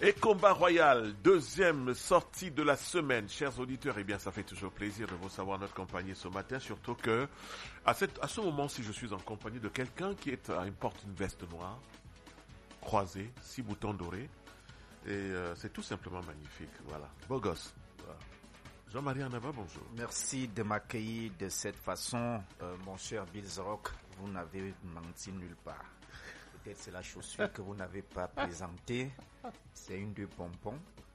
Et Combat Royal, deuxième sortie de la semaine. Chers auditeurs, eh bien, ça fait toujours plaisir de vous savoir notre compagnie ce matin, surtout que, à ce moment-ci, je suis en compagnie de quelqu'un qui porte une veste noire, croisée, 6 boutons dorés, et c'est tout simplement magnifique, voilà. Beau gosse, voilà. Jean-Marie Anava, bonjour. Merci de m'accueillir de cette façon, mon cher Bilzrock, vous n'avez menti nulle part. Peut-être c'est la chaussure que vous n'avez pas présentée. C'est une de pompons.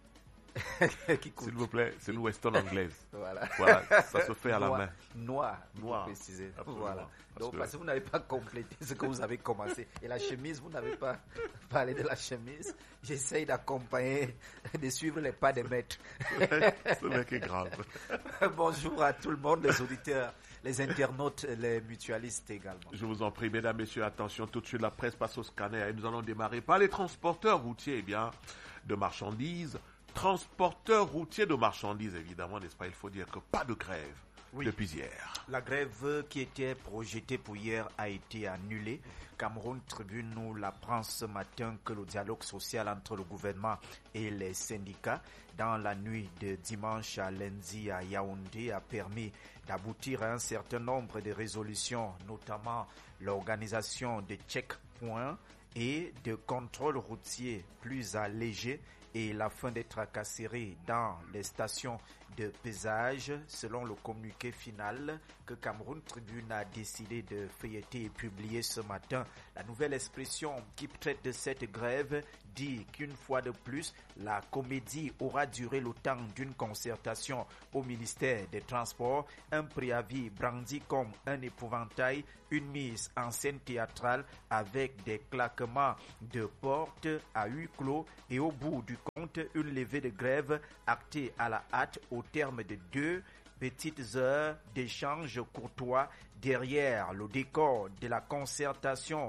S'il vous plaît, c'est une Weston anglaise. Voilà, ça se fait à la main. Noir, pour préciser. Voilà. Donc, parce que vous n'avez pas complété ce que vous avez commencé. Et la chemise, vous n'avez pas parlé de la chemise. J'essaye d'accompagner, de suivre les pas des maîtres. Ce mec est grave. Bonjour à tout le monde, les auditeurs, les internautes, les mutualistes également. Je vous en prie, mesdames, messieurs, attention, tout de suite, la presse passe au scanner et nous allons démarrer par les transporteurs routiers, de marchandises. Transporteurs routiers de marchandises, évidemment, n'est-ce pas? Il faut dire que pas de grève depuis hier. La grève qui était projetée pour hier a été annulée. Cameroun Tribune nous l'apprend ce matin que le dialogue social entre le gouvernement et les syndicats dans la nuit de dimanche à lundi à Yaoundé a permis d'aboutir à un certain nombre de résolutions, notamment l'organisation de checkpoints et de contrôles routiers plus allégés et la fin des tracasseries dans les stations de pesage, selon le communiqué final que Cameroun Tribune a décidé de feuilleter et publier ce matin. La nouvelle expression qui traite de cette grève dit qu'une fois de plus, la comédie aura duré le temps d'une concertation au ministère des Transports, un préavis brandi comme un épouvantail, une mise en scène théâtrale avec des claquements de portes à huis clos et au bout du compte, une levée de grève actée à la hâte au terme de 2 petites heures d'échange courtois derrière le décor de la concertation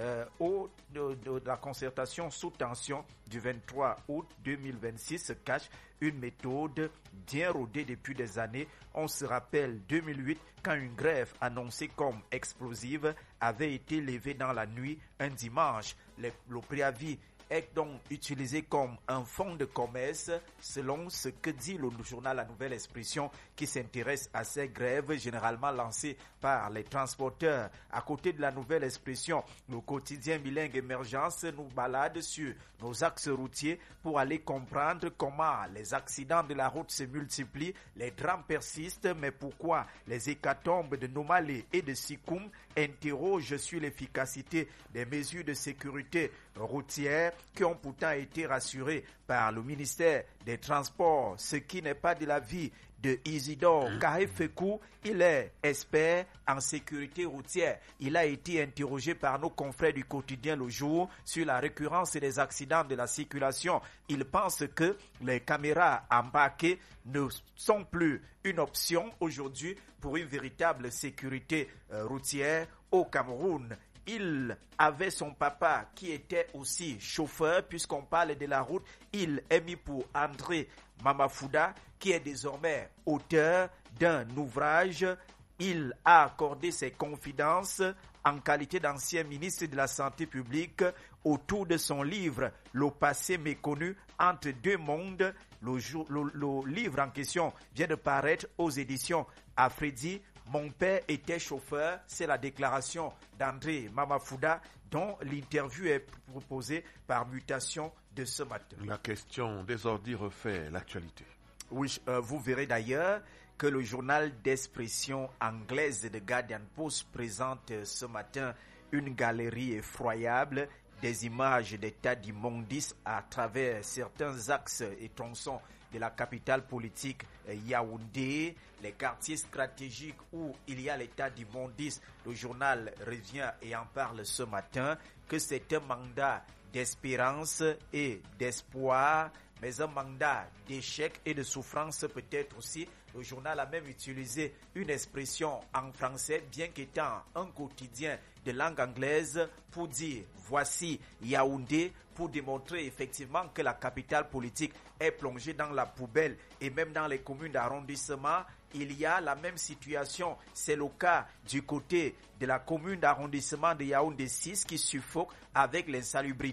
de la concertation sous tension du 23 août 2026 se cache une méthode bien rodée depuis des années. On se rappelle 2008 quand une grève annoncée comme explosive avait été levée dans la nuit un dimanche. Le préavis est donc utilisé comme un fonds de commerce selon ce que dit le journal La Nouvelle Expression qui s'intéresse à ces grèves généralement lancées par les transporteurs. À côté de La Nouvelle Expression, le quotidien bilingue Émergence nous balade sur nos axes routiers pour aller comprendre comment les accidents de la route se multiplient, les drames persistent, mais pourquoi les hécatombes de Nomalé et de Sikoum interrogent sur l'efficacité des mesures de sécurité routière qui ont pourtant été rassurés par le ministère des Transports, ce qui n'est pas de l'avis de Isidore Kahefekou. Il est expert en sécurité routière. Il a été interrogé par nos confrères du quotidien Le Jour sur la récurrence des accidents de la circulation. Il pense que les caméras embarquées ne sont plus une option aujourd'hui pour une véritable sécurité routière au Cameroun. Il avait son papa qui était aussi chauffeur, puisqu'on parle de la route. Il est mis pour André Mamafouda, qui est désormais auteur d'un ouvrage. Il a accordé ses confidences en qualité d'ancien ministre de la Santé publique autour de son livre « Le passé méconnu entre deux mondes ». Le livre en question vient de paraître aux éditions Afridi. Mon père était chauffeur, c'est la déclaration d'André Mamafouda dont l'interview est proposée par Mutation de ce matin. La question des ordures refait l'actualité. Oui, vous verrez d'ailleurs que le journal d'expression anglaise de Guardian Post présente ce matin une galerie effroyable des images d'état d'immondice à travers certains axes et tronçons de la capitale politique Yaoundé, les quartiers stratégiques où il y a l'état d'immondice. Le journal revient et en parle ce matin que c'est un mandat d'espérance et d'espoir, mais un mandat d'échec et de souffrance peut-être aussi. Le journal a même utilisé une expression en français, bien qu'étant un quotidien de langue anglaise, pour dire voici Yaoundé, pour démontrer effectivement que la capitale politique est plongée dans la poubelle et même dans les communes d'arrondissement. Il y a la même situation. C'est le cas du côté de la commune d'arrondissement de Yaoundé 6 qui suffoque avec l'insalubrité.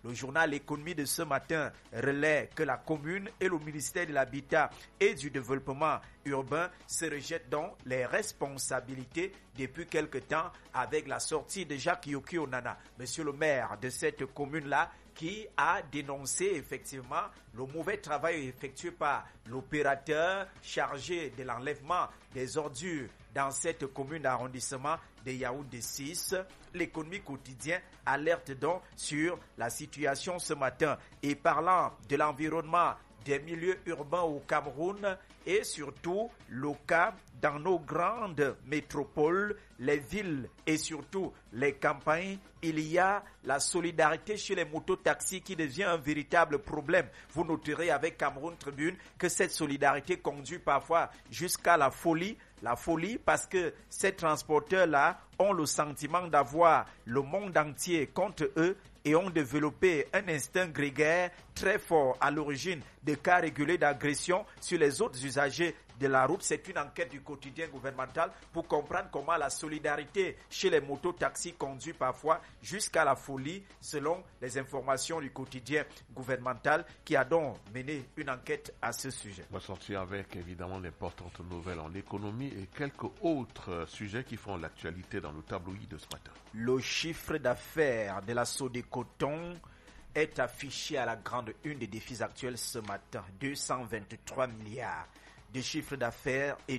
Le journal Économie de ce matin relaie que la commune et le ministère de l'Habitat et du Développement urbain se rejettent donc les responsabilités depuis quelque temps avec la sortie de Jacques Yoki Onana, monsieur le maire de cette commune-là, qui a dénoncé effectivement le mauvais travail effectué par l'opérateur chargé de l'enlèvement des ordures dans cette commune d'arrondissement de Yaoundé 6. L'économie quotidien alerte donc sur la situation ce matin. Et parlant de l'environnement des milieux urbains au Cameroun et surtout le cas dans nos grandes métropoles, les villes et surtout les campagnes, il y a la solidarité chez les mototaxis qui devient un véritable problème. Vous noterez avec Cameroun Tribune que cette solidarité conduit parfois jusqu'à la folie. La folie parce que ces transporteurs-là ont le sentiment d'avoir le monde entier contre eux et ont développé un instinct grégaire très fort à l'origine de cas réguliers d'agression sur les autres usagers de la route. C'est une enquête du quotidien gouvernemental pour comprendre comment la solidarité chez les mototaxis conduit parfois jusqu'à la folie, selon les informations du quotidien gouvernemental qui a donc mené une enquête à ce sujet. On va sortir avec évidemment d'importantes nouvelles en économie et quelques autres sujets qui font l'actualité dans le tabloïd de ce matin. Le chiffre d'affaires de la Sodécoton est affiché à la grande une des défis actuels ce matin. 223 milliards de chiffre d'affaires et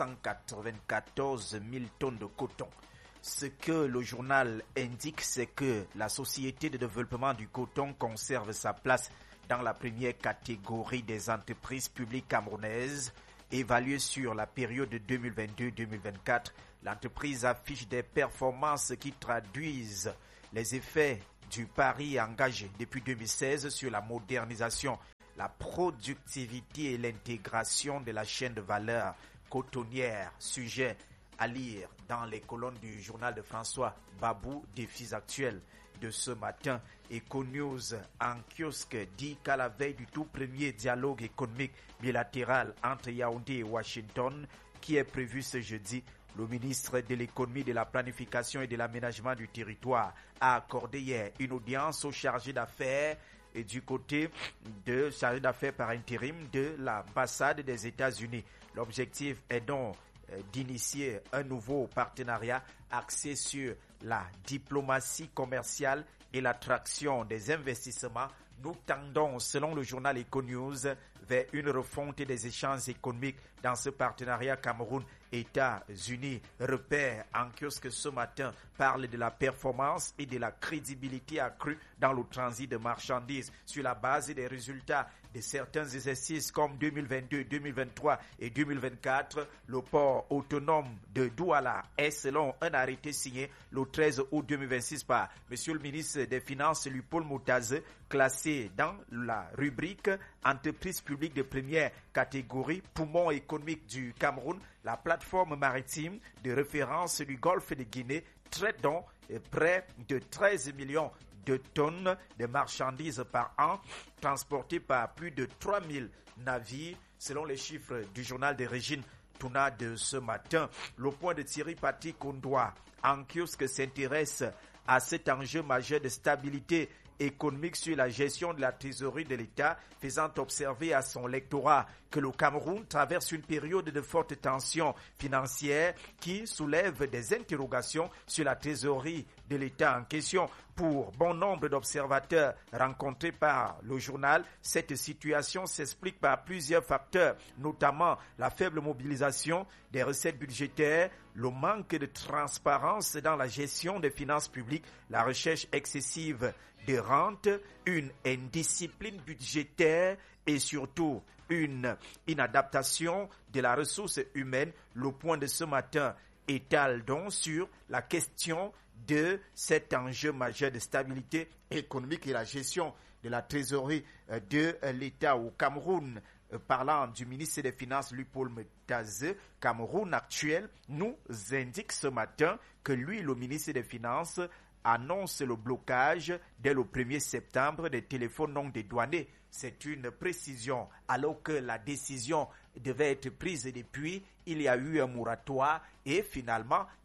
394 000 tonnes de coton. Ce que le journal indique, c'est que la Société de développement du coton conserve sa place dans la première catégorie des entreprises publiques camerounaises. Évaluée sur la période 2022-2024, l'entreprise affiche des performances qui traduisent les effets du pari engagé depuis 2016 sur la modernisation, la productivité et l'intégration de la chaîne de valeur cotonnière. Sujet à lire dans les colonnes du journal de François Babou, défis actuels de ce matin. Econews en kiosque dit qu'à la veille du tout premier dialogue économique bilatéral entre Yaoundé et Washington, qui est prévu ce jeudi, le ministre de l'économie, de la planification et de l'aménagement du territoire a accordé hier une audience au chargé d'affaires et du côté de chargé d'affaires par intérim de l'ambassade des États-Unis. L'objectif est donc d'initier un nouveau partenariat axé sur la diplomatie commerciale et l'attraction des investissements. Nous tendons, selon le journal Econews, vers une refonte des échanges économiques dans ce partenariat Cameroun-États-Unis. Repère en kiosque ce matin parle de la performance et de la crédibilité accrue dans le transit de marchandises sur la base des résultats de certains exercices comme 2022, 2023 et 2024. Le port autonome de Douala est, selon un arrêté signé le 13 août 2026 par Monsieur le ministre des Finances, Lupaul Moutaze, classé dans la rubrique entreprise publique de première catégorie, poumon économique du Cameroun. La plateforme maritime de référence du Golfe de Guinée traite donc près de 13 millions de tonnes de marchandises par an, transportées par plus de 3000 navires, selon les chiffres du journal de Régine Touna de ce matin. Le point de Thierry Patrick Ondoa en kiosque s'intéresse à cet enjeu majeur de stabilité économique sur la gestion de la trésorerie de l'État, faisant observer à son lectorat que le Cameroun traverse une période de forte tension financière qui soulève des interrogations sur la trésorerie de l'État en question. Pour bon nombre d'observateurs rencontrés par le journal, cette situation s'explique par plusieurs facteurs, notamment la faible mobilisation des recettes budgétaires, le manque de transparence dans la gestion des finances publiques, la recherche excessive de rentes, une indiscipline budgétaire et surtout une inadaptation de la ressource humaine. Le point de ce matin étale donc sur la question de cet enjeu majeur de stabilité économique et la gestion de la trésorerie de l'État au Cameroun. Parlant du ministre des Finances, Lupaul Moutaze, Cameroun actuel nous indique ce matin que lui, le ministre des Finances, annonce le blocage dès le 1er septembre des téléphones non dédouanés. C'est une précision, alors que la décision devait être prise depuis, il y a eu un moratoire et finalement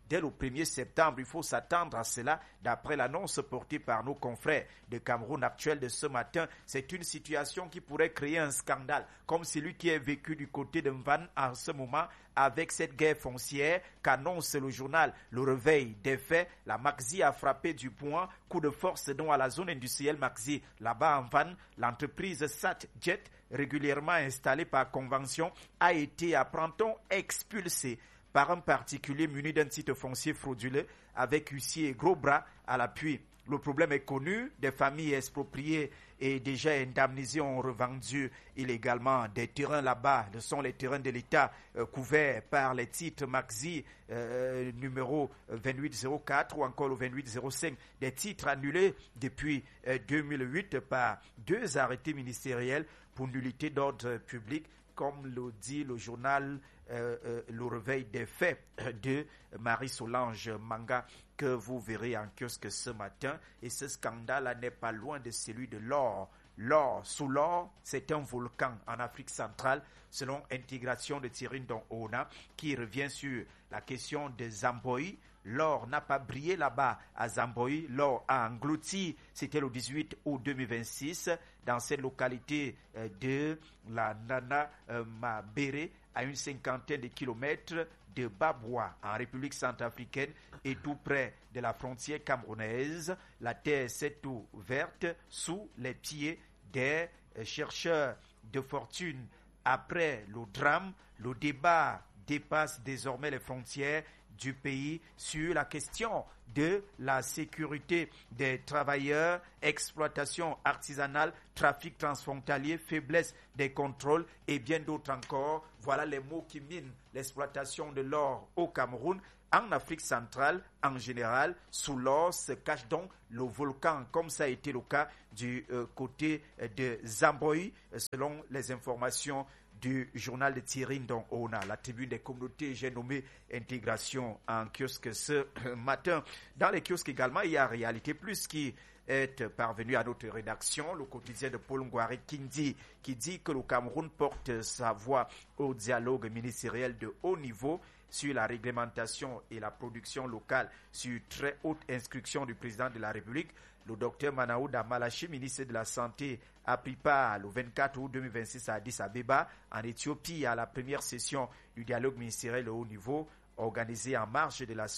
dès le 1er septembre. Il faut s'attendre à cela. D'après l'annonce portée par nos confrères de Cameroun Actuel de ce matin, c'est une situation qui pourrait créer un scandale, comme celui qui est vécu du côté de Mvan en ce moment avec cette guerre foncière qu'annonce le journal Le Réveil des faits. La Maxi a frappé du poing, coup de force dont à la zone industrielle Maxi, là-bas en Van, l'entreprise SatJet, régulièrement installée par convention, a été à printemps expulsée par un particulier muni d'un titre foncier frauduleux avec huissier et gros bras à l'appui. Le problème est connu, des familles expropriées et déjà indemnisées ont revendu illégalement des terrains là-bas. Ce sont les terrains de l'État couverts par les titres Maxi numéro 2804 ou encore le 2805, des titres annulés depuis 2008 par 2 arrêtés ministériels pour nullité d'ordre public, comme le dit le journal Le Réveil des faits de Marie-Solange Manga, que vous verrez en kiosque ce matin. Et ce scandale n'est pas loin de celui de l'or. Sous l'or, c'est un volcan en Afrique centrale, selon Intégration de Thierry Ndong-Ona, qui revient sur la question de Zamboï. L'or n'a pas brillé là-bas à Zamboï. L'or a englouti, c'était le 18 août 2026, dans cette localité de la Nana Mabere, à une 50aine de kilomètres de Babwa, en République centrafricaine, et tout près de la frontière camerounaise. La terre s'est ouverte sous les pieds des chercheurs de fortune. Après le drame, le débat dépasse désormais les frontières du pays sur la question de la sécurité des travailleurs, exploitation artisanale, trafic transfrontalier, faiblesse des contrôles et bien d'autres encore. Voilà les mots qui minent l'exploitation de l'or au Cameroun. En Afrique centrale, en général, sous l'or se cache donc le volcan, comme ça a été le cas du côté de Zamboï, selon les informations du journal de Thierry Ndong-Ona. La tribune des communautés, j'ai nommé Intégration en kiosque ce matin. Dans les kiosques également, il y a Réalité Plus qui est parvenu à notre rédaction, le quotidien de Paul Ngouari Kindi, qui dit que le Cameroun porte sa voix au dialogue ministériel de haut niveau sur la réglementation et la production locale sur très haute instruction du président de la République. Le docteur Manaouda Malachi, ministre de la Santé, a pris part le 24 août 2026 à Addis Abeba, en Éthiopie, à la première session du dialogue ministériel de haut niveau, organisée en marge de la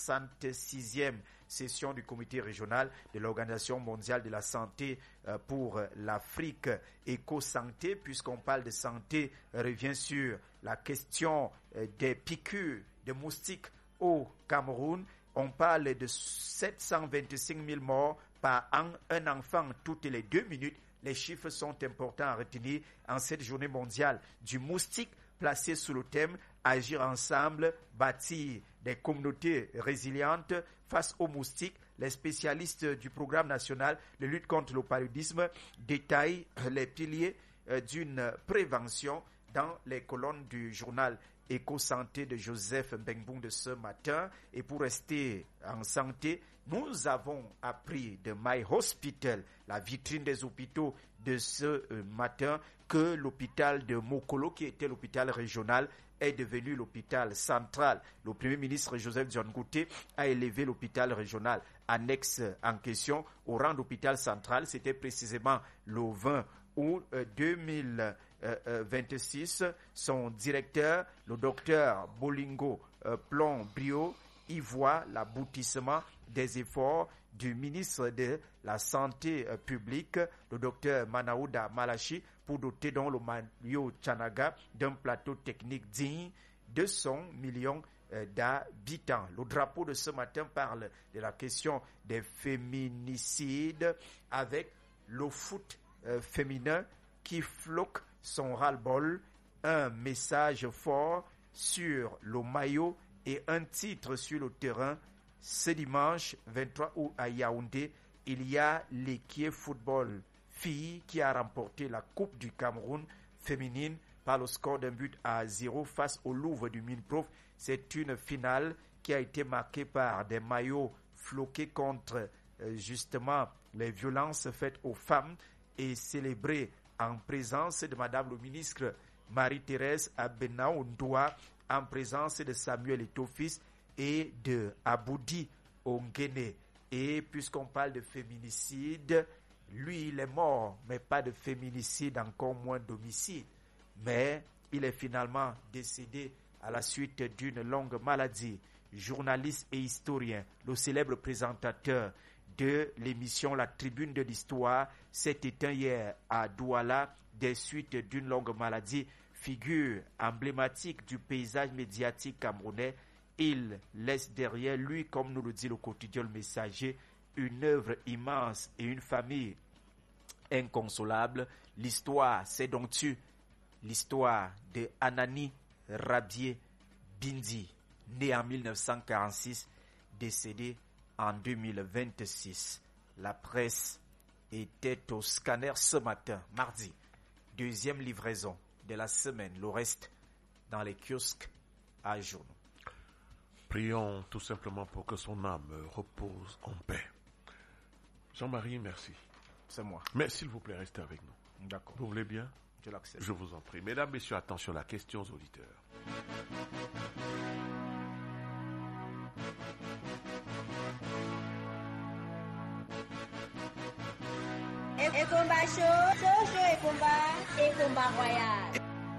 66e session du comité régional de l'Organisation mondiale de la santé pour l'Afrique. Éco-santé, puisqu'on parle de santé, revient sur la question des piqûres de moustiques au Cameroun. On parle de 725 000 morts par an, un enfant toutes les 2 minutes. Les chiffres sont importants à retenir en cette journée mondiale du moustique, placée sous le thème « Agir ensemble, bâtir des communautés résilientes face aux moustiques ». Les spécialistes du programme national de lutte contre le paludisme détaillent les piliers d'une prévention dans les colonnes du journal Éco-santé de Joseph Mbengbung de ce matin. Et pour rester en santé, nous avons appris de My Hospital, la vitrine des hôpitaux de ce matin, que l'hôpital de Mokolo, qui était l'hôpital régional, est devenu l'hôpital central. Le Premier ministre Joseph Dione-Ngouté a élevé l'hôpital régional annexe en question au rang d'hôpital central. C'était précisément le 20 août 2026. Son directeur, le docteur Bolingo Plomb-Brio, y voit l'aboutissement des efforts du ministre de la Santé publique, le docteur Manaouda Malachi, pour doter donc le Mayo Tchanaga d'un plateau technique digne de 100 millions d'habitants. Le drapeau de ce matin parle de la question des féminicides avec le foot féminin qui floque son ras-le-bol, un message fort sur le maillot et un titre sur le terrain. Ce dimanche 23 août à Yaoundé, il y a l'équipe football filles qui a remporté la Coupe du Cameroun féminine par le score d'1-0 face au Louvre du Minprof. C'est une finale qui a été marquée par des maillots floqués contre justement les violences faites aux femmes et célébrée en présence de Madame le ministre Marie-Thérèse Abenaoundoua, en présence de Samuel Eto'o-Fils et de Aboudi Ongene. Et puisqu'on parle de féminicide, lui, il est mort, mais pas de féminicide, encore moins d'homicide. Mais il est finalement décédé à la suite d'une longue maladie. Journaliste et historien, le célèbre présentateur de l'émission La Tribune de l'Histoire s'est éteint hier à Douala des suites d'une longue maladie. Figure emblématique du paysage médiatique camerounais, il laisse derrière lui, comme nous le dit le quotidien Le Messager, une œuvre immense et une famille inconsolable. L'histoire, c'est donc l'histoire de Anani Rabier Bindi, né en 1946, décédé en 2026. La presse était au scanner ce matin, mardi. Deuxième livraison de la semaine. Le reste dans les kiosques à journaux. Prions tout simplement pour que son âme repose en paix. Jean-Marie, merci. C'est moi. Mais s'il vous plaît, restez avec nous. D'accord. Vous voulez bien? Je l'accepte. Je vous en prie. Mesdames, messieurs, attention, la question aux auditeurs. Et combat chaud et combat royal.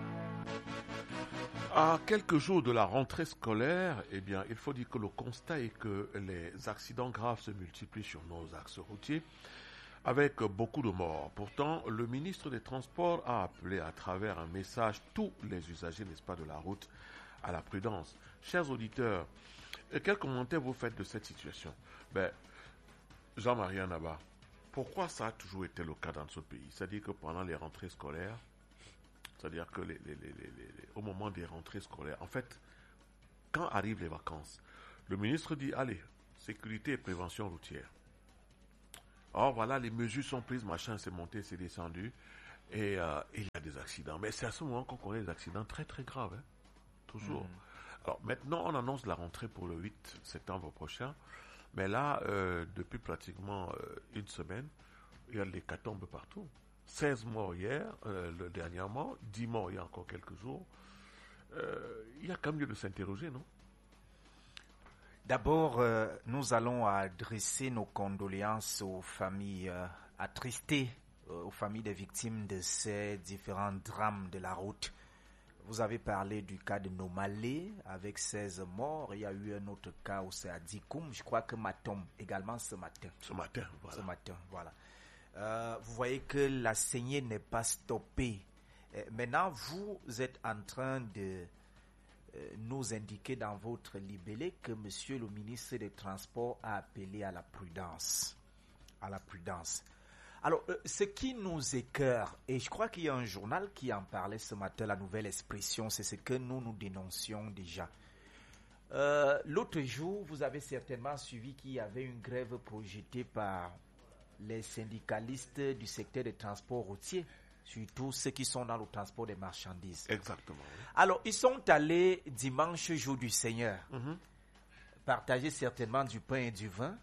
À quelques jours de la rentrée scolaire, eh bien, il faut dire que le constat est que les accidents graves se multiplient sur nos axes routiers, avec beaucoup de morts. Pourtant, le ministre des Transports a appelé à travers un message tous les usagers, n'est-ce pas, de la route à la prudence. Chers auditeurs, quel commentaire vous faites de cette situation? Jean-Marie Anaba, pourquoi ça a toujours été le cas dans ce pays? C'est-à-dire que pendant les rentrées scolaires, c'est-à-dire que au moment des rentrées scolaires, en fait, quand arrivent les vacances, le ministre dit, allez, sécurité et prévention routière. Or, voilà, les mesures sont prises, machin, c'est monté, c'est descendu, et il y a des accidents. Mais c'est à ce moment qu'on connaît des accidents très, très graves, hein, toujours. Alors, maintenant, on annonce la rentrée pour le 8 septembre prochain, mais là, depuis pratiquement une semaine, il y a l'hécatombe partout. 16 morts hier, dernièrement, 10 morts il y a encore quelques jours. Il y a quand même lieu de s'interroger, non? D'abord, nous allons adresser nos condoléances aux familles attristées, aux familles des victimes de ces différents drames de la route. Vous avez parlé du cas de Nomalé avec 16 morts. Il y a eu un autre cas au Dikoum. Je crois que Matom également ce matin. Voilà. Vous voyez que la saignée n'est pas stoppée. Maintenant, vous êtes en train de nous indiquer dans votre libellé que monsieur le ministre des Transports a appelé à la prudence. Alors, ce qui nous écœure, et je crois qu'il y a un journal qui en parlait ce matin, la Nouvelle Expression, c'est ce que nous dénoncions déjà. L'autre jour, vous avez certainement suivi qu'il y avait une grève projetée par les syndicalistes du secteur des transports routiers, surtout ceux qui sont dans le transport des marchandises. Exactement. Oui. Alors, ils sont allés dimanche, jour du Seigneur, partager certainement du pain et du vin,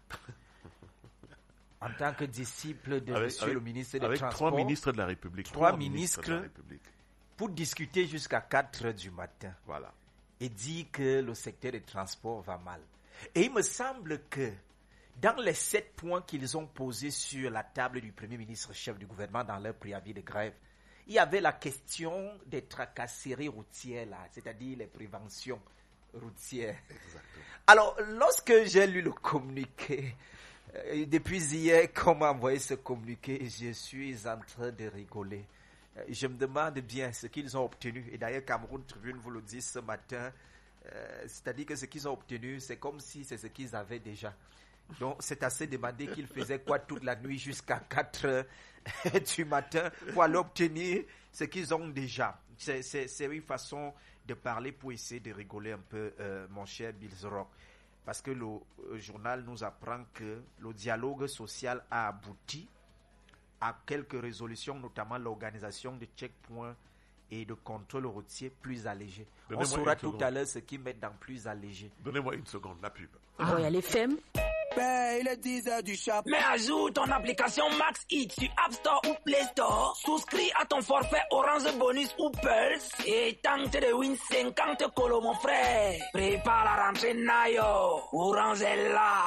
en tant que disciples de monsieur le ministre des Transports. Avec 3 ministres de la République. 3 ministres pour discuter jusqu'à 4 heures du matin. Voilà. Et dit que le secteur des transports va mal. Et il me semble que dans les 7 points qu'ils ont posés sur la table du Premier ministre chef du gouvernement dans leur préavis de grève, il y avait la question des tracasseries routières, là, c'est-à-dire les préventions routières. Exactement. Alors, lorsque j'ai lu le communiqué, depuis hier, qu'on m'a envoyé ce communiqué, je suis en train de rigoler. Je me demande bien ce qu'ils ont obtenu. Et d'ailleurs, Cameroun Tribune vous le dit ce matin. C'est-à-dire que ce qu'ils ont obtenu, c'est comme si c'est ce qu'ils avaient déjà. Donc, c'est assez demandé qu'ils faisaient quoi toute la nuit jusqu'à 4 heures du matin pour aller obtenir ce qu'ils ont déjà. C'est une façon de parler pour essayer de rigoler un peu, mon cher Bilzrock. Parce que le journal nous apprend que le dialogue social a abouti à quelques résolutions, notamment l'organisation de checkpoints et de contrôle routier plus allégés. On saura tout à l'heure ce qu'ils mettent dans plus allégé. Donnez-moi une seconde, la pub. Royal FM paye les 10 heures du shop. Mais ajoute ton application Max It sur App Store ou Play Store. Souscris à ton forfait Orange Bonus ou Pulse et tente de win 50 colos, mon frère. Prépare la rentrée Nayo. Orange est là.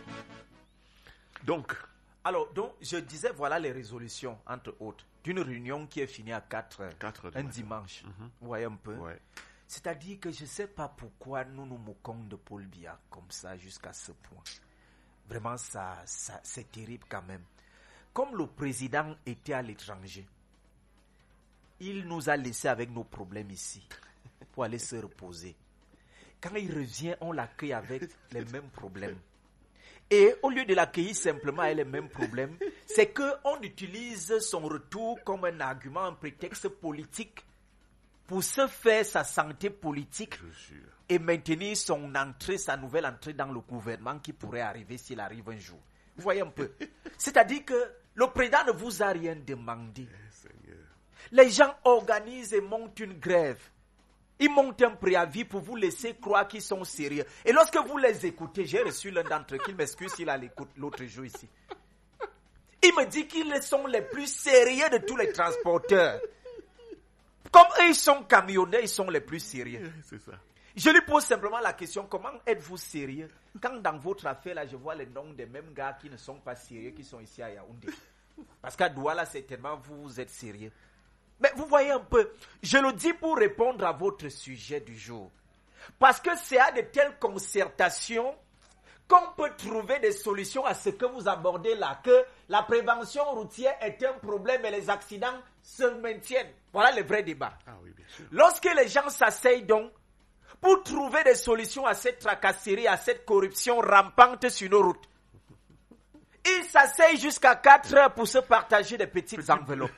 Donc, je disais, voilà les résolutions, entre autres, d'une réunion qui est finie à 4 heures, un dimanche. Vous voyez un peu? Ouais. C'est-à-dire que je ne sais pas pourquoi nous nous moquons de Paul Biya comme ça jusqu'à ce point. Vraiment, ça c'est terrible quand même. Comme le président était à l'étranger, il nous a laissés avec nos problèmes ici pour aller se reposer. Quand il revient, on l'accueille avec les mêmes problèmes. Et au lieu de l'accueillir simplement avec les mêmes problèmes, c'est qu'on utilise son retour comme un argument, un prétexte politique pour se faire sa santé politique et maintenir son entrée, sa nouvelle entrée dans le gouvernement qui pourrait arriver s'il arrive un jour. Vous voyez un peu. C'est-à-dire que le président ne vous a rien demandé. Les gens organisent et montent une grève. Ils montent un préavis pour vous laisser croire qu'ils sont sérieux. Et lorsque vous les écoutez, j'ai reçu l'un d'entre eux qui m'excuse s'il a l'écoute l'autre jour ici. Il me dit qu'ils sont les plus sérieux de tous les transporteurs. Comme eux, ils sont camionneurs, ils sont les plus sérieux. C'est ça. Je lui pose simplement la question, comment êtes-vous sérieux quand dans votre affaire, là, je vois les noms des mêmes gars qui ne sont pas sérieux, qui sont ici à Yaoundé. Parce qu'à Douala, certainement, vous êtes sérieux. Mais vous voyez un peu, je le dis pour répondre à votre sujet du jour. Parce que c'est à de telles concertations qu'on peut trouver des solutions à ce que vous abordez là, que la prévention routière est un problème et les accidents se maintiennent. Voilà le vrai débat. Ah oui, bien sûr. Lorsque les gens s'asseyent donc pour trouver des solutions à cette tracasserie, à cette corruption rampante sur nos routes, ils s'asseyent jusqu'à 4 heures pour se partager des petites enveloppes.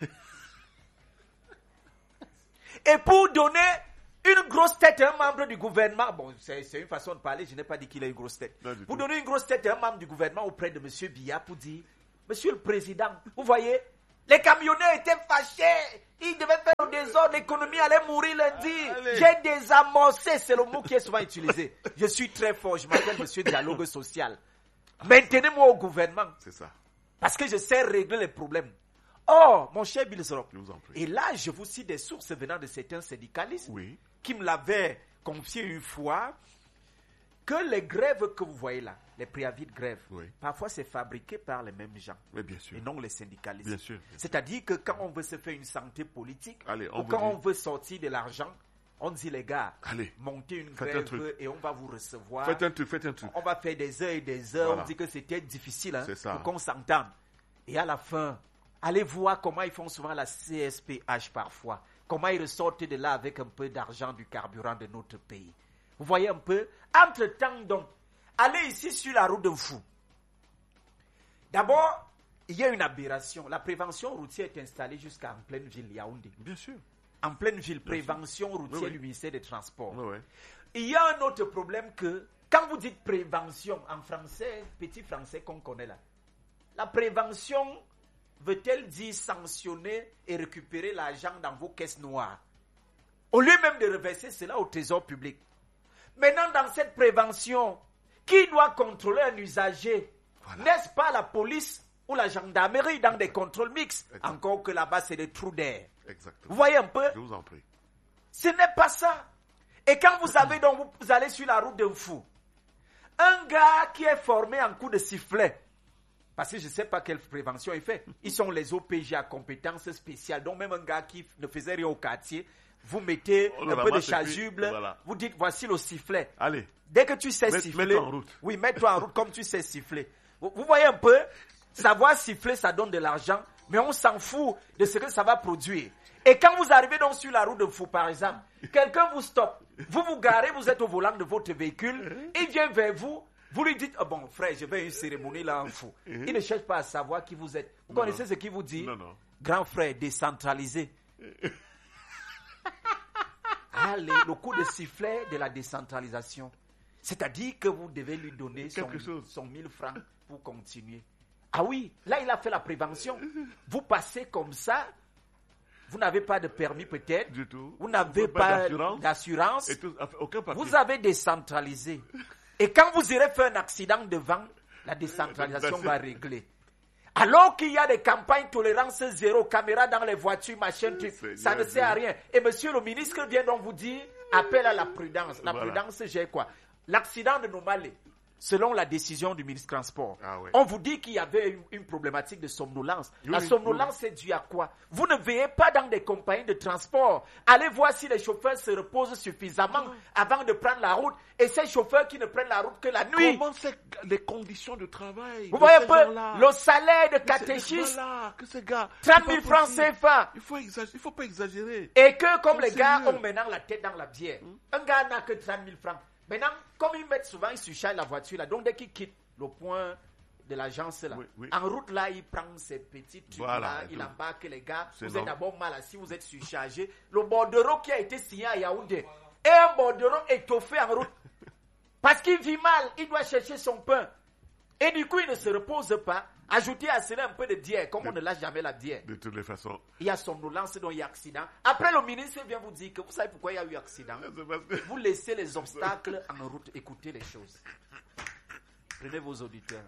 Et pour donner une grosse tête à un membre du gouvernement, bon, c'est une façon de parler, je n'ai pas dit qu'il a une grosse tête. Pour donner une grosse tête à un membre du gouvernement auprès de M. Biya pour dire, Monsieur le Président, vous voyez, les camionneurs étaient fâchés, ils devaient faire le désordre, l'économie allait mourir lundi. J'ai désamorcé, c'est le mot qui est souvent utilisé. Je suis très fort, je m'appelle Monsieur Dialogue Social. Maintenez-moi au gouvernement. C'est ça. Parce que je sais régler les problèmes. Oh, mon cher Bilzorop, et là, je vous cite des sources venant de certains syndicalistes qui me l'avaient confié une fois, que les grèves que vous voyez là, les préavis de grève, parfois c'est fabriqué par les mêmes gens, bien sûr. et non les syndicalistes. Bien sûr. C'est-à-dire que quand on veut se faire une santé politique, ou quand on veut sortir de l'argent, on dit les gars, montez une grève et on va vous recevoir. Faites un truc. On va faire des heures et des heures, on dit que c'était difficile pour qu'on s'entende. Et à la fin, allez voir comment ils font souvent la CSPH parfois. Comment ils ressortent de là avec un peu d'argent du carburant de notre pays. Vous voyez un peu? Entre-temps donc, allez ici sur la route de Fou. D'abord, il y a une aberration. La prévention routière est installée jusqu'en pleine ville Yaoundé. Bien sûr. En pleine ville, prévention routière du ministère des Transports. Oui. Il y a un autre problème que, quand vous dites prévention, en français, petit français qu'on connaît là, la prévention veut-elle dire sanctionner et récupérer l'argent dans vos caisses noires, au lieu même de reverser cela au trésor public? Maintenant, dans cette prévention, qui doit contrôler un usager? N'est-ce pas la police ou la gendarmerie dans des contrôles mixtes? Encore que là-bas, c'est des trous d'air. Exactement. Vous voyez un peu? Je vous en prie. Ce n'est pas ça. Et quand vous avez donc, vous allez sur la route d'un fou, un gars qui est formé en coup de sifflet, parce que je ne sais pas quelle prévention il fait. Ils sont les OPG à compétences spéciales. Donc même un gars qui ne faisait rien au quartier, vous mettez un peu de chasuble, vous dites voici le sifflet. Allez. Dès que tu sais siffler. Mets-toi en route. Oui, mets-toi en route comme tu sais siffler. Vous voyez un peu, savoir siffler, ça donne de l'argent, mais on s'en fout de ce que ça va produire. Et quand vous arrivez donc sur la route de Fou, par exemple, quelqu'un vous stoppe, vous vous garez, vous êtes au volant de votre véhicule, il vient vers vous. Vous lui dites, oh bon frère, je vais à une cérémonie là en Fou. Il ne cherche pas à savoir qui vous êtes. Vous connaissez ce qu'il vous dit? Non. Grand frère, décentralisé. Allez, le coup de sifflet de la décentralisation. C'est-à-dire que vous devez lui donner son 1000 francs pour continuer. Ah oui, là il a fait la prévention. Vous passez comme ça, vous n'avez pas de permis peut-être. Du tout. Vous n'avez pas d'assurance. Aucun papier. Vous avez décentralisé. Et quand vous irez faire un accident devant, la décentralisation va régler. Alors qu'il y a des campagnes tolérance zéro, caméras dans les voitures, machin, ça ne sert à rien. Et monsieur le ministre vient donc vous dire, appel à la prudence. La prudence, j'ai quoi? L'accident de Nomalé, selon la décision du ministre Transport, on vous dit qu'il y avait une problématique de somnolence. La somnolence, c'est dû à quoi? Vous ne veillez pas dans des compagnies de transport. Allez voir si les chauffeurs se reposent suffisamment avant de prendre la route. Et ces chauffeurs qui ne prennent la route que la nuit. Comment c'est les conditions de travail? Vous voyez un peu le salaire de catéchisme. Voilà, que ces gars, 30 000 francs CFA. Il faut pas exagérer. Et que comme les gars ont maintenant la tête dans la bière. Un gars n'a que 30 000 francs. Maintenant, comme ils mettent souvent, ils surchargent la voiture là. Donc dès qu'ils quittent le point de l'agence là, en route là, il prend ses petits tubes là, il embarque les gars. Vous êtes d'abord mal assis, vous êtes surchargé. Le bordereau qui a été signé à Yaoundé est un bordereau étoffé en route. Parce qu'il vit mal, il doit chercher son pain. Et du coup, il ne se repose pas. Ajoutez à cela un peu de dière, comme on ne lâche jamais la dière. De toutes les façons. Il y a somnolence, donc il y a accident. Après, le ministre vient vous dire que vous savez pourquoi il y a eu accident. Vous laissez les obstacles en route, écoutez les choses. Prenez vos auditeurs.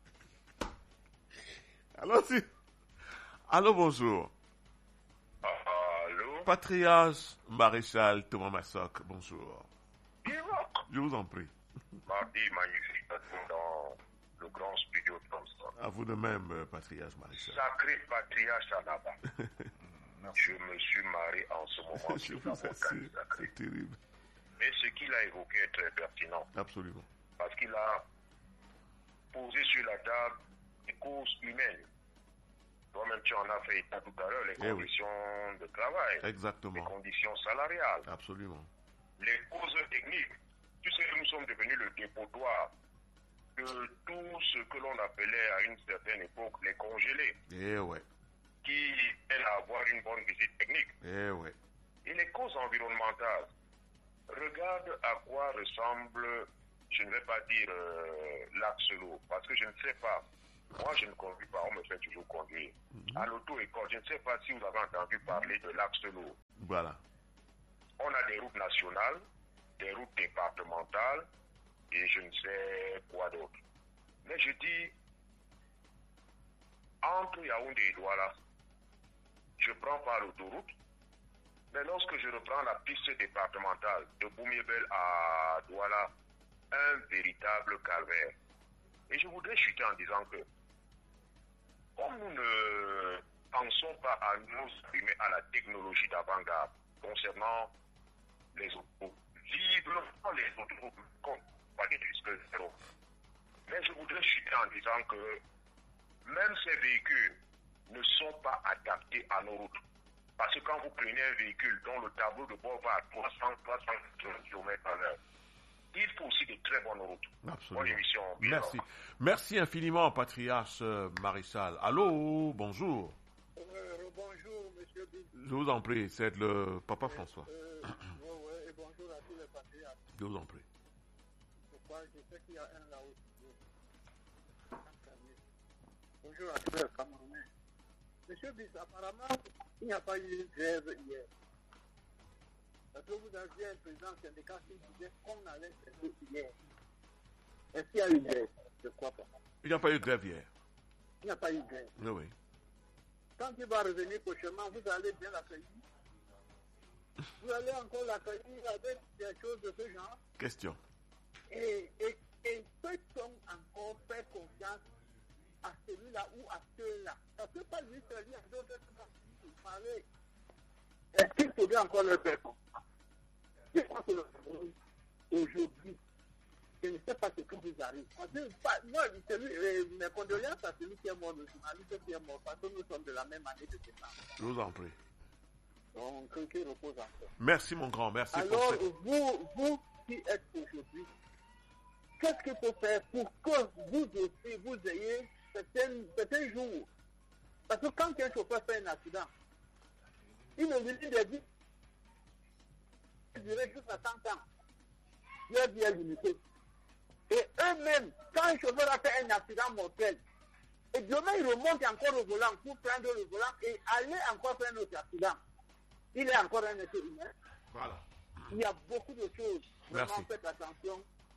Allons-y. Allô, bonjour. Allô. Patriarche Maréchal Thomas Massoc, bonjour. Je vous en prie. Mardi magnifique dans le grand studio de Thompson. À vous de même, Patriarche Maréchal. Sacré patriarche Anaba. Je me suis marié en ce moment. Je vous assure, c'est terrible. Mais ce qu'il a évoqué est très pertinent. Absolument. Parce qu'il a posé sur la table des causes humaines. Toi-même, tu en as fait état tout à l'heure, les conditions de travail. Exactement. Les conditions salariales. Absolument. Les causes techniques. Tu sais que nous sommes devenus le dépotoir de tout ce que l'on appelait à une certaine époque les congelés. Qui aident à avoir une bonne visite technique. Et les causes environnementales. Regarde à quoi ressemble, je ne vais pas dire l'axe l'eau, parce que je ne sais pas. Moi, je ne conduis pas, on me fait toujours conduire. À l'auto-école, je ne sais pas si vous avez entendu parler de l'axe l'eau. Voilà. On a des routes nationales, des routes départementales, et je ne sais quoi d'autre. Mais je dis, entre Yaoundé et Douala, je prends pas l'autoroute, mais lorsque je reprends la piste départementale de Boumiébel à Douala, un véritable calvaire. Et je voudrais chuter en disant que, comme nous ne pensons pas à nous exprimer à la technologie d'avant-garde concernant les autoroutes, visiblement les autoroutes compagnie du zéro. Mais je voudrais chuter en disant que même ces véhicules ne sont pas adaptés à nos routes. Parce que quand vous prenez un véhicule dont le tableau de bord va à 300 km/h, il faut aussi de très bonnes routes. Absolument. Bonne émission. Merci. Merci infiniment, Patriarche Maréchal. Allô, bonjour. Bonjour, monsieur Bill. Je vous en prie, c'est le Papa François. Et bonjour à tous les patriarches. Je vous en prie. Je sais qu'il y a un là-haut. Bonjour à tous les Camerounais. Monsieur Bill, apparemment, il n'y a pas eu une grève hier. Parce que vous aviez un président syndical qui disait qu'on allait faire hier. Est-ce qu'il y a eu grève? Je crois pas. Il n'y a pas eu grève hier. Il n'y a pas eu grève. Oui. Quand il va revenir prochainement, vous allez bien l'accueillir. Vous allez encore l'accueillir avec des choses de ce genre. Question. Et peut-on encore faire confiance à celui-là ou à ceux-là? Parce que pas lui seul, il y a d'autres qui vont parler. Est-ce qu'il faudrait encore le faire confiance? Je crois que aujourd'hui, je ne sais pas ce qui vous arrive. Moi, mes condoléances à celui qui est mort, le journaliste qui est mort, parce que nous sommes de la même année de décembre. Je vous en prie. Donc, qui repose encore. Merci, mon grand. Merci. Alors, vous qui êtes aujourd'hui, qu'est-ce qu'il faut faire pour que vous aussi, vous ayez certains jours? Parce que quand un chauffeur fait un accident, il me dit des vies qui durent jusqu'à 100 ans. Leur vie est limitée. Et eux-mêmes, quand un chauffeur a fait un accident mortel, et demain il remonte encore au volant pour prendre le volant et aller encore faire un autre accident, il est encore un être humain. Voilà. Il y a beaucoup de choses. Merci. Vraiment, faites attention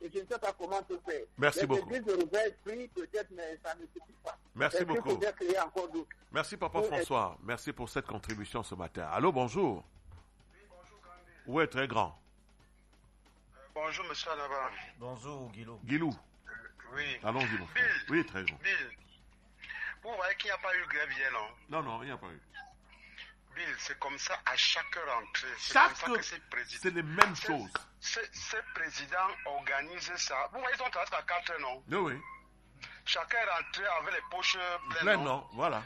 et je ne sais pas comment tout faire. Merci beaucoup. Les églises de Roubaix prient peut-être, mais ça ne suffit pas. Merci beaucoup. Il faut créer encore d'autres. Merci, Papa François. Merci pour cette contribution ce matin. Allô, bonjour. Oui, bonjour, Gandhi. Oui, très grand. Bonjour, monsieur Anaba. Bonjour, Guilou. Guilou. Oui. Allons-y, mon frère. Bill. Oui, très grand. Bill, vous voyez qu'il n'y a pas eu grève hier, non? Non, il n'y a pas eu. Bill, c'est comme ça à chaque rentrée. C'est Chaque... comme ça que ces présidents... C'est les mêmes choses. Ces présidents organisent ça. Vous voyez, ils ont travaillé à 4 non? Oui. Chacun est rentré avec les poches pleines, Plein, non, voilà.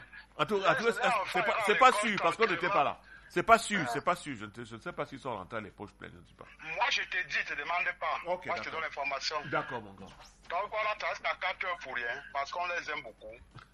C'est pas sûr, parce qu'on n'était pas là. C'est pas sûr. Je ne sais pas s'ils sont rentrés les poches pleines, je ne sais pas. Moi, je te dis, ne te demande pas. Ok, moi, je te donne l'information. D'accord, mon gars. Donc, on a travaillé à 4 heures pour rien, parce qu'on les aime beaucoup.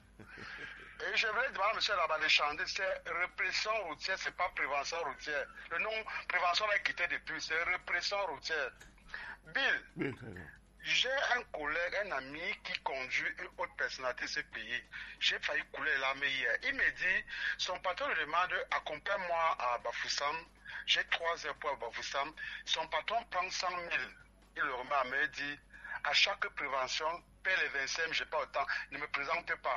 Et je voulais demander à M. Labalé-Chandé, c'est répression routière, c'est pas prévention routière. Le nom prévention a quitté depuis, c'est répression routière. Bill, Oui, très bien. j'ai un collègue, un ami qui conduit une haute personnalité de ce pays. J'ai failli couler l'armée hier. Il me dit, son patron lui demande, accompagne-moi à Bafoussam. J'ai 3 heures pour à Bafoussam. Son patron prend 100 000. Il le remet à me dit, à chaque prévention, paie les 25, j'ai pas autant, ne me présente pas.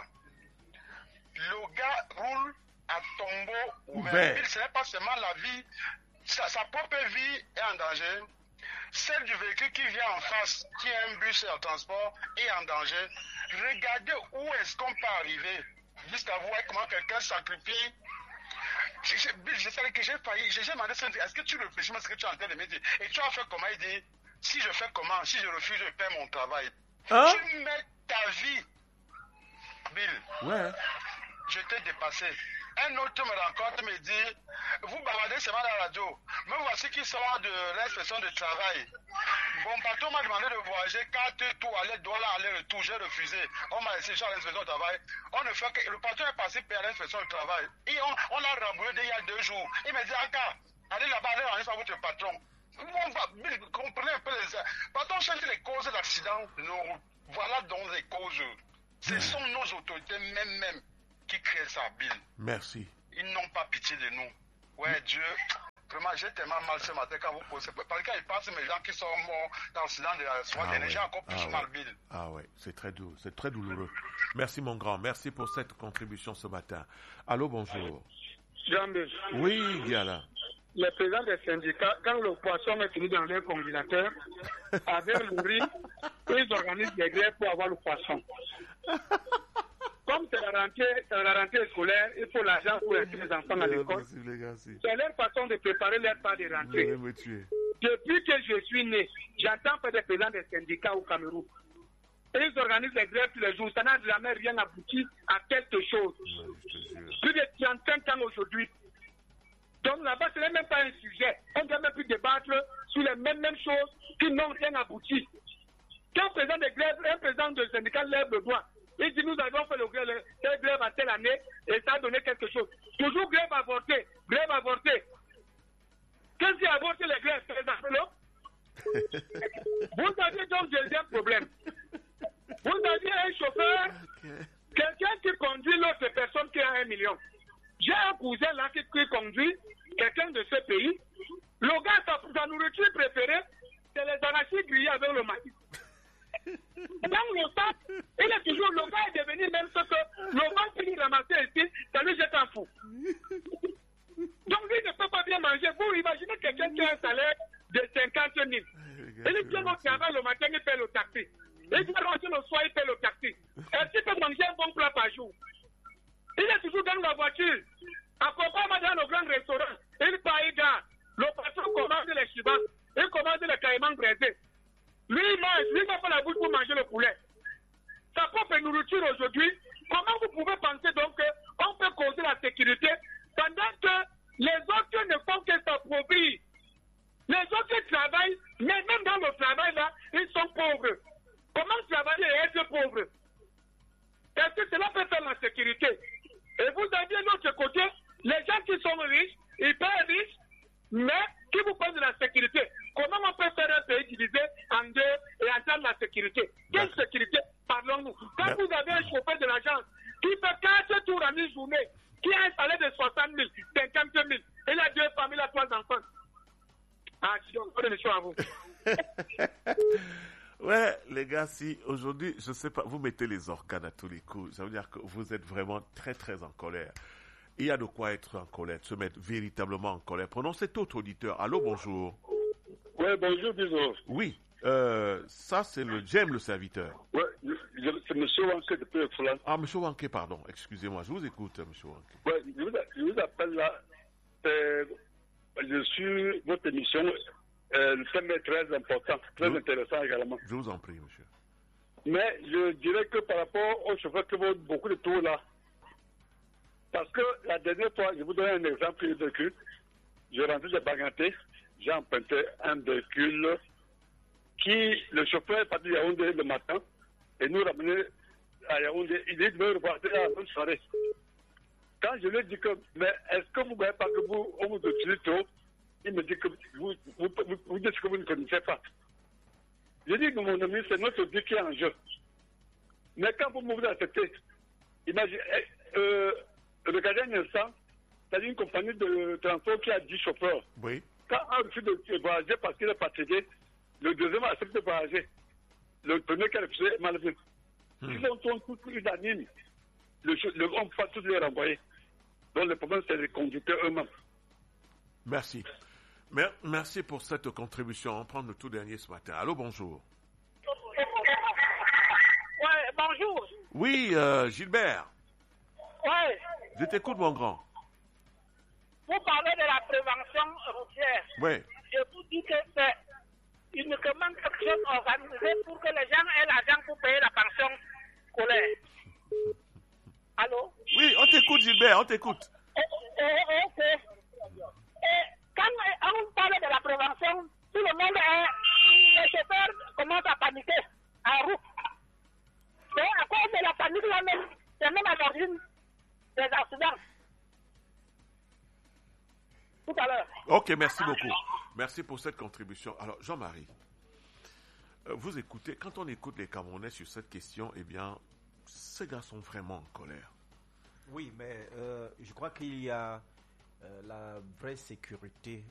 Le gars roule à tombeau ouvert. Ce n'est pas seulement la vie, sa propre vie est en danger. Celle du véhicule qui vient en face, qui est un bus et un transport, est en danger. Regardez où est-ce qu'on peut arriver. Jusqu'à voir comment quelqu'un sacrifie. Je sais que j'ai failli. J'ai demandé, est-ce que tu réfléchis à ce que tu es en train de me dire? Et tu as fait comment? Il dit, si je fais comment? Si je refuse, je perds mon travail. Hein? Tu mets ta vie. Bill. Ouais. Je t'ai dépassé. Un autre me rencontre, me dit, vous baladez seulement dans la radio. Me voici qui sort de l'inspection de travail. Mon patron m'a demandé de voyager 4 tours, aller-retour. J'ai refusé. On m'a laissé à l'inspection de travail. On ne fait que, le patron est passé par l'inspection de travail. Et on l'a remboursé il y a 2 jours. Il me dit, Aka, allez là-bas, allez rendre ça à votre patron. Comprenez un peu les... Patron cherche les causes d'accident. Voilà donc les causes. Ce sont nos autorités même qui créent ça, Bill. Merci. Ils n'ont pas pitié de nous. Ouais, Dieu. Vraiment, j'ai tellement mal ce matin quand vous posez. Parce qu'il passe mes gens qui sont morts dans l'accident de la soirée dernière. J'ai encore plus mal, Bill. Ah ouais, c'est très dur, c'est très douloureux. Merci, mon grand. Merci pour cette contribution ce matin. Allô, bonjour. Jean-Bill. Oui, Diala. Les présidents des syndicats, quand le poisson est fini dans leur congélateur, avec le riz, ils organisent des grèves pour avoir le poisson. Comme c'est la rentrée scolaire, il faut l'argent pour aider les enfants à l'école. C'est leur façon de préparer leur part de rentrée. Depuis que je suis né, j'entends faire des présidents des syndicats au Cameroun. Et ils organisent des grèves tous les jours. Ça n'a jamais rien abouti à quelque chose. Plus de 35 ans aujourd'hui. Donc là-bas, ce n'est même pas un sujet. On ne doit même plus débattre sur les mêmes choses qui n'ont rien abouti. Quand un président de grève, un président de syndicat lève le doigt, il dit nous avons fait le grève à telle année et ça a donné quelque chose. Toujours grève avortée, grève avortée. Qu'est-ce qui a avorté les grèves, présentez-le? Vous avez donc deuxième problème. Vous avez un chauffeur, quelqu'un qui conduit l'autre personne qui a 1 million. J'ai un cousin là qui conduit quelqu'un de ce pays. Le gars, sa nourriture préférée, c'est les arachides grillés avec le maïs. Dans le temps, il est toujours, le gars est devenu même ce que le vent qui lui ramassait ici, ça lui jette un fou. Donc lui ne peut pas bien manger. Vous imaginez quelqu'un qui a un salaire de 50 000. Il vient au travail le matin, il paie le taxi. Il vient rentrer le soir, il paie le taxi. Est-ce qu'il peut manger un bon plat par jour? Il est toujours dans la voiture. Accompagne dans le grand restaurant. Il paye gars. Le patron commande les chibas. Il commande les caïmans braisés. Lui, il mange. Lui, il n'a pas la bouche pour manger le poulet. Sa propre nourriture aujourd'hui. Comment vous pouvez penser donc qu'on peut causer la sécurité pendant que les autres ne font que s'approprier? Les autres travaillent, mais même dans le travail là, ils sont pauvres. Comment travailler et être pauvre? Est-ce que cela peut faire la sécurité? Et vous avez de l'autre côté, les gens qui sont riches, hyper riches, mais qui vous posent de la sécurité. Comment on peut faire un pays divisé en deux et attendre la sécurité? Quelle sécurité parlons-nous? Quand vous avez un chauffeur de l'agence qui fait 4 tours en une journée, qui a un salaire de 60 000, 50 000, il a 2 femmes, il a 3 enfants. Ah, je donne une émission à vous. Ouais, les gars, si aujourd'hui, je sais pas, vous mettez les organes à tous les coups, ça veut dire que vous êtes vraiment très, très en colère. Il y a de quoi être en colère, de se mettre véritablement en colère. Prenons cet autre auditeur. Allô, bonjour. Oui, bonjour, bisous. Oui, ça c'est j'aime le serviteur. Oui, c'est M. Wanké depuis le Foulan. Ah, M. Wanké, pardon, excusez-moi, je vous écoute, M. Wanké. Oui, je vous appelle là. Je suis votre émission. Le thème est très important, très intéressant également. Je vous en prie, monsieur. Mais je dirais que par rapport aux chauffeurs qui vont beaucoup de tours là, parce que la dernière fois, je vous donne un exemple de véhicule. Je rentrais de Baganté, j'ai emprunté un véhicule qui, le chauffeur est parti à Yaoundé le matin et nous ramener à Yaoundé. Il dit de me repartir à la bonne soirée. Quand je lui ai dit que, mais est-ce que vous ne voyez pas que on vous utilise trop? Il me dit que vous dites que vous ne connaissez pas. Je dis que mon ami, c'est notre vie qui est en jeu. Mais quand vous acceptez, imaginez, regardez un instant, c'est une compagnie de transport qui a 10 chauffeurs. Oui. Quand un refuse de voyager parce qu'il est fatigué, le deuxième accepte de voyager. Le premier qui a refusé est mal vu. Ils sont tous unanimes. On ne peut pas tous les renvoyer. Donc le problème, c'est les conducteurs eux-mêmes. Merci. Merci pour cette contribution. On prend le tout dernier ce matin. Allô, bonjour. Ouais, bonjour. Oui, Gilbert. Ouais. Je t'écoute, mon grand. Vous parlez de la prévention routière. Oui. Je vous dis que c'est uniquement quelque chose organisé pour que les gens aient l'argent pour payer la pension scolaire. Allô? Oui, on t'écoute, Gilbert, on t'écoute. Ok. Et quand on parle de la prévention, tout le monde les chauffeurs commencent à paniquer en route. Mais à cause de la panique là-même, c'est même à l'origine des accidents. Tout à l'heure. Ok, merci beaucoup. Merci pour cette contribution. Alors, Jean-Marie, vous écoutez, quand on écoute les Camerounais sur cette question, eh bien, ces gars sont vraiment en colère. Oui, mais je crois qu'il y a la vraie sécurité